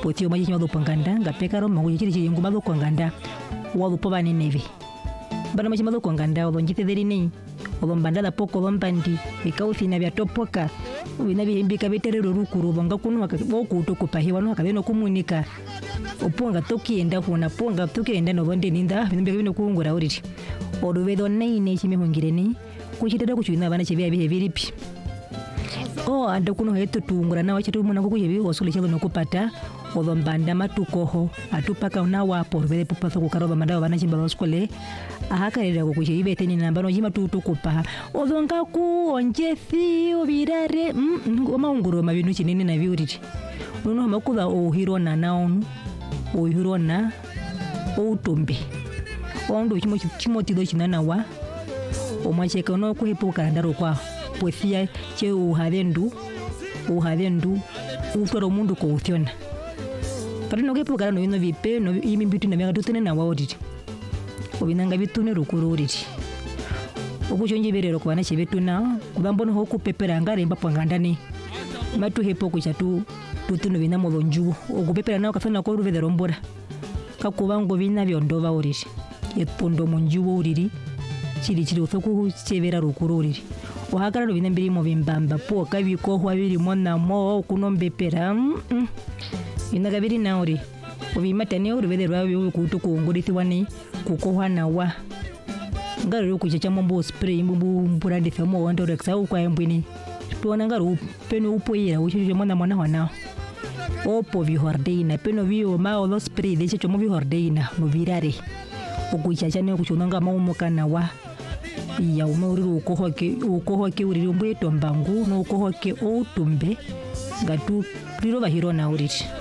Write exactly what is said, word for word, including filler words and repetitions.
potio maji nyado panganda ngapeka ro maji chiri ngumado kwanganda wado poba ni nevi bana maji mado kwanganda wado njite deri ni wado mbandala poko wado mbandi bikauthi na bya topoka ubina bihimbika biterero rukuru banga kunu wakaboku utokupa hiwa no akabeno kumunika oponga tokienda kuna ponga tokienda no bonde ninda bimbe bino kungura uriti oduvedo naine chime hongireni kuchitera kuchina bana chibya bihe biripi o anda kuno heto tungura na wachitu muna kukuyebi osule chelo nokupata odombanda matukoho atupaka unawa porvele pupaso kukaroba mandao bana chimba baskole ahakarera kukuyibe teni nambano jima tutukupa odonga ku onjethi obirare mm omaunguro mabinu chinene na biuriti uno makuda ohirona naonu ohirona outumbe ondo chimo chimo tido chinana wa omacheka no kuhipuka ndaro kwa pothia che uhadendu uhadendu ufero mundu ko uthiona parino kepuka no ino vipe no imi bitu na mega tutene na waoditi obinanga bitune rukururiti okuchonje berero kwa na chibetu na kubambono hoku pepera ngare mbapo ngandani matu hepo kuchatu tutino bina molonju okupepera na kafana ko ruvedero mbora kakubango bina byondova oriti epondo monjuwo uriri chiri chiri uthoku chevera rukururiri ohakara robina mbiri mo bimbamba po kabiko hwa biri mona mo kunombepera mm inaga biri nauri obimatane urubede rwawe kutukungurithi wani kukohana wa ngaro kuchecha mombo spray mbumbu mburande thamo wando rexa kwa embwini tuona ngaro peno upoira uchicho mona mona wana opo bihordeina peno bio ma o spray deche chomo bihordeina no virare okuchacha ne kuchonanga maumokana wa ya umuri ukohoke ukohoke uri mbeto mbangu no ukohoke outumbe ngatu riro bahiro na uriti